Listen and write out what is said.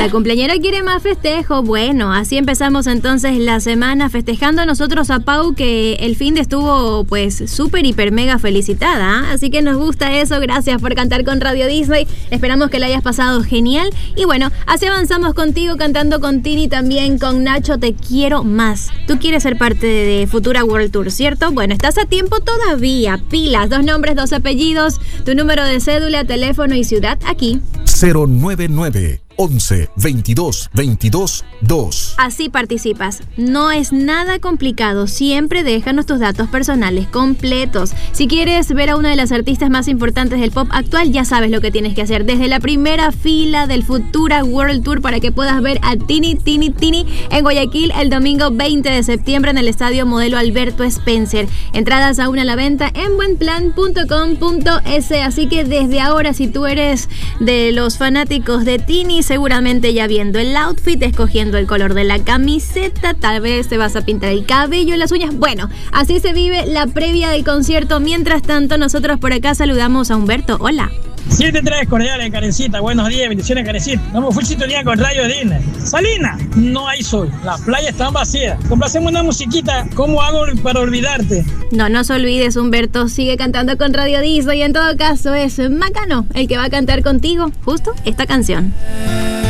La cumpleañera quiere más festejo. Bueno, así empezamos entonces la semana festejando nosotros a Pau, que el fin de estuvo pues súper, hiper, mega felicitada, ¿eh? Así que nos gusta eso. Gracias por cantar con Radio Disney. Esperamos que la hayas pasado genial. Y bueno, así avanzamos contigo cantando con Tini, también con Nacho, Te Quiero Más. Tú quieres ser parte de Futura World Tour, ¿cierto? Bueno, estás a tiempo todavía. Pilas, 2 nombres, 2 apellidos, tu número de cédula, teléfono y ciudad aquí. 099 11 22 22 2. Así participas. No es nada complicado. Siempre déjanos tus datos personales completos. Si quieres ver a una de las artistas más importantes del pop actual, ya sabes lo que tienes que hacer. Desde la primera fila del Futura World Tour para que puedas ver a Tini en Guayaquil el domingo 20 de septiembre en el Estadio Modelo Alberto Spencer. Entradas aún a la venta en buenplan.com.es. Así que desde ahora, si tú eres de los fanáticos de Tini, seguramente ya viendo el outfit, escogiendo el color de la camiseta, tal vez te vas a pintar el cabello, las uñas. Bueno, así se vive la previa del concierto. Mientras tanto, nosotros por acá saludamos a Humberto. Hola. 7-3 cordiales, Karencita. Buenos días, bendiciones, Karencita. Damos full sintonía con Radio Disney. Salina, no hay sol. Las playas están vacías. Complacemos una musiquita. ¿Cómo hago para olvidarte? No se olvides, Humberto. Sigue cantando con Radio Disney. Y en todo caso es Macano el que va a cantar contigo justo esta canción.